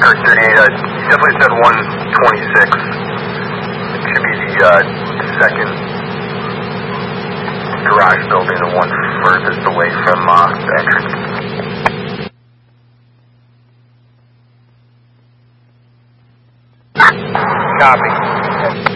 Kurt 38, you definitely said 126. It should be the second garage building, the one furthest away from the entrance. Copy.